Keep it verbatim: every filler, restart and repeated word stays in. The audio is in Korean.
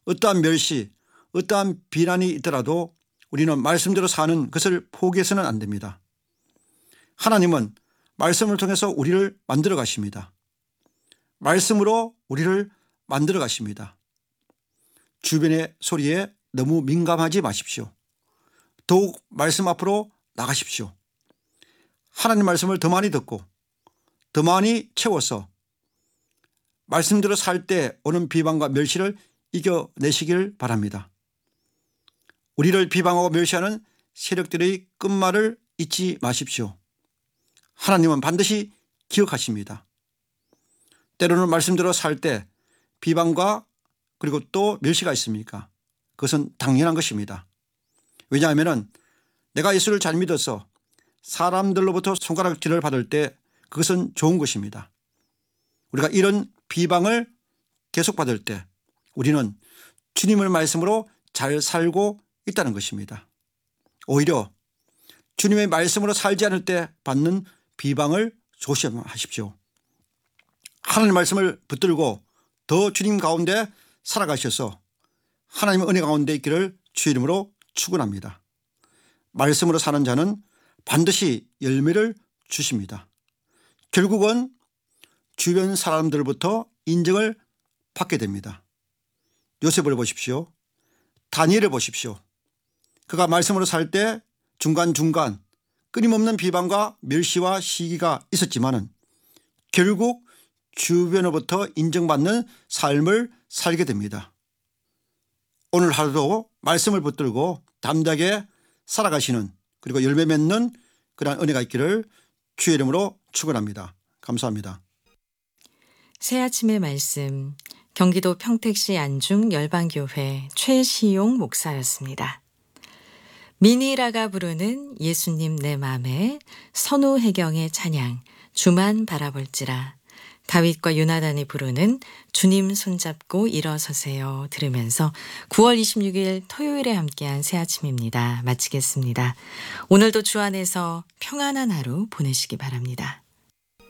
어떠한 멸시, 어떠한 비난이 있더라도 우리는 말씀대로 사는 것을 포기해서는 안 됩니다. 하나님은 말씀을 통해서 우리를 만들어 가십니다. 말씀으로 우리를 만들어 가십니다. 주변의 소리에 너무 민감하지 마십시오. 더욱 말씀 앞으로 나가십시오. 하나님 말씀을 더 많이 듣고 더 많이 채워서 말씀대로 살 때 오는 비방과 멸시를 이겨내시길 바랍니다. 우리를 비방하고 멸시하는 세력들의 끝말을 잊지 마십시오. 하나님은 반드시 기억하십니다. 때로는 말씀대로 살 때 비방과 그리고 또 멸시가 있습니까? 그것은 당연한 것입니다. 왜냐하면 내가 예수를 잘 믿어서 사람들로부터 손가락질을 받을 때 그것은 좋은 것입니다. 우리가 이런 비방을 계속 받을 때 우리는 주님의 말씀으로 잘 살고 있다는 것입니다. 오히려 주님의 말씀으로 살지 않을 때 받는 비방을 조심하십시오. 하나님 말씀을 붙들고 더 주님 가운데 살아가셔서 하나님의 은혜 가운데 있기를 주의 이름으로 축원합니다. 말씀으로 사는 자는 반드시 열매를 주십니다. 결국은 주변 사람들부터 인정을 받게 됩니다. 요셉을 보십시오. 다니엘을 보십시오. 그가 말씀으로 살 때 중간중간 끊임없는 비방과 멸시와 시기가 있었지만은 결국 주변으로부터 인정받는 삶을 살게 됩니다. 오늘 하루도 말씀을 붙들고 담대하게 살아가시는 그리고 열매 맺는 그러한 은혜가 있기를 주의 이름으로 축원합니다. 감사합니다. 새아침의 말씀, 경기도 평택시 안중 열방교회 최시용 목사였습니다. 미니라가 부르는 예수님 내 맘에 선우혜경의 찬양 주만 바라볼지라, 다윗과 요나단이 부르는 주님 손잡고 일어서세요 들으면서 구월 이십육일 토요일에 함께한 새아침입니다. 마치겠습니다. 오늘도 주 안에서 평안한 하루 보내시기 바랍니다.